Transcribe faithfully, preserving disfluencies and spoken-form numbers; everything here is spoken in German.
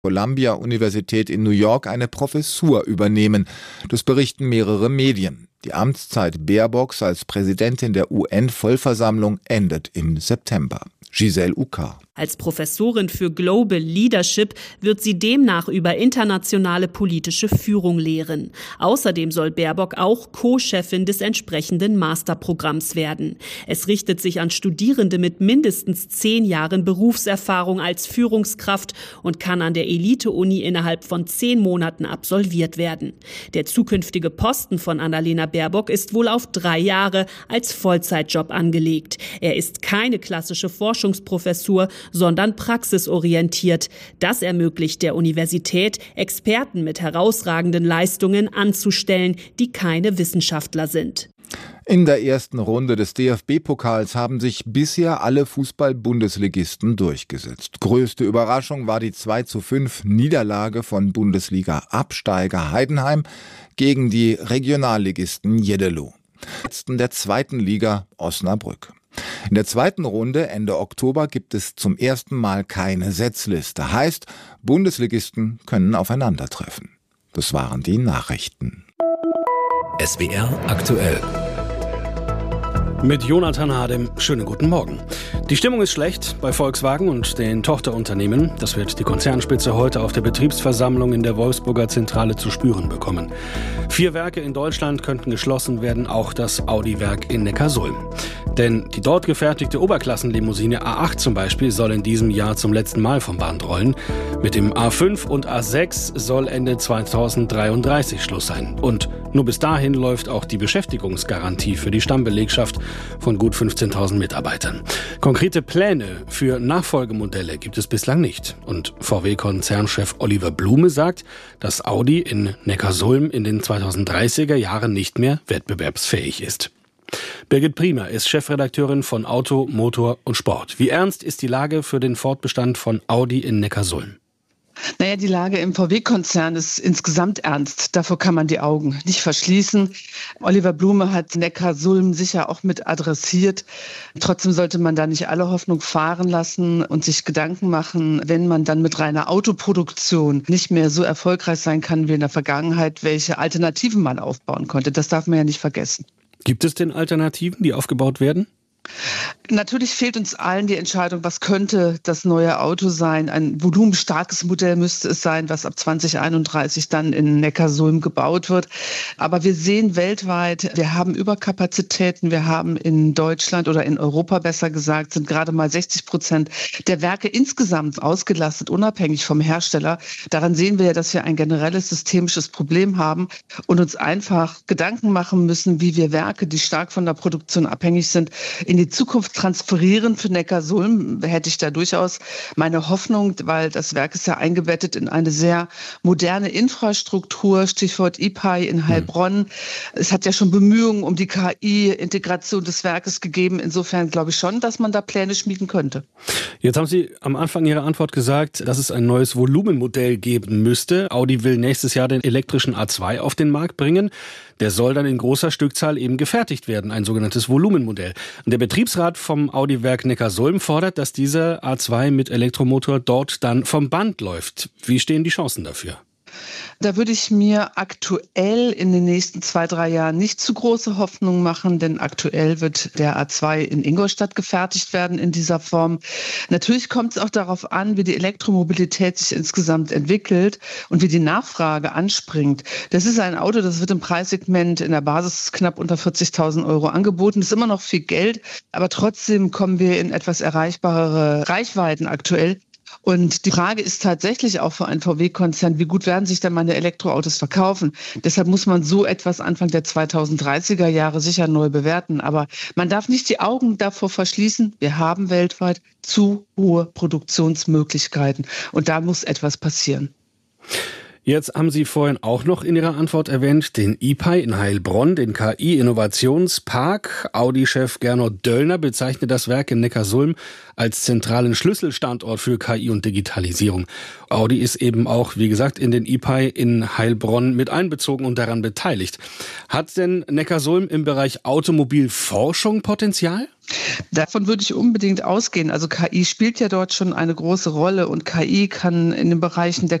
Columbia-Universität in New York eine Professur übernehmen. Das berichten mehrere Medien. Die Amtszeit Baerbocks als Präsidentin der U N-Vollversammlung endet im September. Giselle Uckar. Als Professorin für Global Leadership wird sie demnach über internationale politische Führung lehren. Außerdem soll Baerbock auch Co-Chefin des entsprechenden Masterprogramms werden. Es richtet sich an Studierende mit mindestens zehn Jahren Berufserfahrung als Führungskraft und kann an der Elite-Uni innerhalb von zehn Monaten absolviert werden. Der zukünftige Posten von Annalena Baerbock ist wohl auf drei Jahre als Vollzeitjob angelegt. Er ist keine klassische Forschungsprofessur, sondern praxisorientiert. Das ermöglicht der Universität, Experten mit herausragenden Leistungen anzustellen, die keine Wissenschaftler sind. In der ersten Runde des D F B-Pokals haben sich bisher alle Fußball-Bundesligisten durchgesetzt. Größte Überraschung war die zwei zu fünf Niederlage von Bundesliga-Absteiger Heidenheim gegen die Regionalligisten Jeddelo. Letzten der zweiten Liga Osnabrück. In der zweiten Runde Ende Oktober gibt es zum ersten Mal keine Setzliste. Heißt, Bundesligisten können aufeinandertreffen. Das waren die Nachrichten. S W R aktuell. Mit Jonathan Hadem, schönen guten Morgen. Die Stimmung ist schlecht bei Volkswagen und den Tochterunternehmen. Das wird die Konzernspitze heute auf der Betriebsversammlung in der Wolfsburger Zentrale zu spüren bekommen. Vier Werke in Deutschland könnten geschlossen werden, auch das Audi-Werk in Neckarsulm. Denn die dort gefertigte Oberklassenlimousine A acht zum Beispiel soll in diesem Jahr zum letzten Mal vom Band rollen. Mit dem A fünf und A sechs soll Ende zweitausenddreiunddreißig Schluss sein. Und nur bis dahin läuft auch die Beschäftigungsgarantie für die Stammbelegschaft von gut fünfzehntausend Mitarbeitern. Konkrete Pläne für Nachfolgemodelle gibt es bislang nicht. Und V W-Konzernchef Oliver Blume sagt, dass Audi in Neckarsulm in den zweitausenddreißiger Jahren nicht mehr wettbewerbsfähig ist. Birgit Priemer ist Chefredakteurin von Auto, Motor und Sport. Wie ernst ist die Lage für den Fortbestand von Audi in Neckarsulm? Naja, die Lage im V W-Konzern ist insgesamt ernst. Davor kann man die Augen nicht verschließen. Oliver Blume hat Neckarsulm sicher auch mit adressiert. Trotzdem sollte man da nicht alle Hoffnung fahren lassen und sich Gedanken machen, wenn man dann mit reiner Autoproduktion nicht mehr so erfolgreich sein kann wie in der Vergangenheit, welche Alternativen man aufbauen konnte. Das darf man ja nicht vergessen. Gibt es denn Alternativen, die aufgebaut werden? Natürlich fehlt uns allen die Entscheidung, was könnte das neue Auto sein. Ein volumenstarkes Modell müsste es sein, was ab zwanzig einunddreißig dann in Neckarsulm gebaut wird. Aber wir sehen weltweit, wir haben Überkapazitäten. Wir haben in Deutschland oder in Europa besser gesagt, sind gerade mal sechzig Prozent der Werke insgesamt ausgelastet, unabhängig vom Hersteller. Daran sehen wir ja, dass wir ein generelles systemisches Problem haben und uns einfach Gedanken machen müssen, wie wir Werke, die stark von der Produktion abhängig sind, in die Zukunft transferieren. Für Neckarsulm hätte ich da durchaus meine Hoffnung, weil das Werk ist ja eingebettet in eine sehr moderne Infrastruktur, Stichwort I P I in Heilbronn. Mhm. Es hat ja schon Bemühungen um die K I-Integration des Werkes gegeben. Insofern glaube ich schon, dass man da Pläne schmieden könnte. Jetzt haben Sie am Anfang Ihrer Antwort gesagt, dass es ein neues Volumenmodell geben müsste. Audi will nächstes Jahr den elektrischen A zwei auf den Markt bringen. Der soll dann in großer Stückzahl eben gefertigt werden, ein sogenanntes Volumenmodell. Und der Betriebsrat vom Audi-Werk Neckarsulm fordert, dass dieser A zwei mit Elektromotor dort dann vom Band läuft. Wie stehen die Chancen dafür? Da würde ich mir aktuell in den nächsten zwei, drei Jahren nicht zu große Hoffnung machen, denn aktuell wird der A zwei in Ingolstadt gefertigt werden in dieser Form. Natürlich kommt es auch darauf an, wie die Elektromobilität sich insgesamt entwickelt und wie die Nachfrage anspringt. Das ist ein Auto, das wird im Preissegment in der Basis knapp unter vierzigtausend Euro angeboten. Das ist immer noch viel Geld, aber trotzdem kommen wir in etwas erreichbarere Reichweiten aktuell. Und die Frage ist tatsächlich auch für einen V W-Konzern, wie gut werden sich denn meine Elektroautos verkaufen? Deshalb muss man so etwas Anfang der zweitausenddreißiger Jahre sicher neu bewerten. Aber man darf nicht die Augen davor verschließen. Wir haben weltweit zu hohe Produktionsmöglichkeiten. Und da muss etwas passieren. Jetzt haben Sie vorhin auch noch in Ihrer Antwort erwähnt, den I P I in Heilbronn, den K I-Innovationspark. Audi-Chef Gernot Döllner bezeichnet das Werk in Neckarsulm als zentralen Schlüsselstandort für K I und Digitalisierung. Audi ist eben auch, wie gesagt, in den I P I in Heilbronn mit einbezogen und daran beteiligt. Hat denn Neckarsulm im Bereich Automobilforschung Potenzial? Davon würde ich unbedingt ausgehen. Also K I spielt ja dort schon eine große Rolle und K I kann in den Bereichen der